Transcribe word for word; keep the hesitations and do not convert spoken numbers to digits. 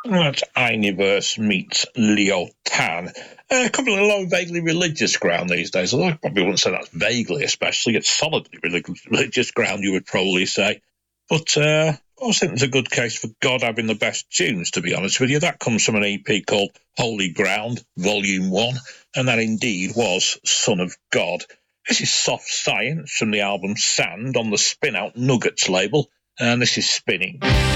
That's Iniverse meets Leo Tan. Uh, coming along vaguely religious ground these days, although I probably wouldn't say that's vaguely, especially. It's solidly religious ground, you would probably say. But uh, I think there's a good case for God having the best tunes, to be honest with you. That comes from an E P called Holy Ground, Volume one, and that indeed was Son of God. This is Soft Science from the album Sand on the Spin Out Nuggets label, and this is Spinning.